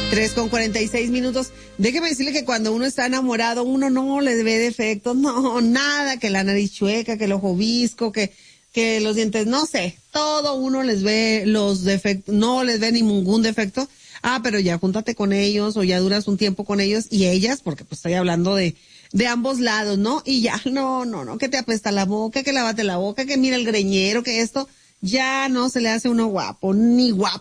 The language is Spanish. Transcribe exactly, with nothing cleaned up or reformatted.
Tres con cuarenta y seis minutos. Déjeme decirle que cuando uno está enamorado, uno no le ve defectos, no, nada, que la nariz chueca, que el ojo visco, que, que los dientes, no sé, todo uno les ve los defectos, no les ve ningún defecto. Ah, pero ya júntate con ellos o ya duras un tiempo con ellos y ellas, porque pues estoy hablando de, de ambos lados, ¿no? Y ya, no, no, no, que te apesta la boca, que lávate la boca, que mira el greñero, que esto, ya no se le hace uno guapo, ni guapo.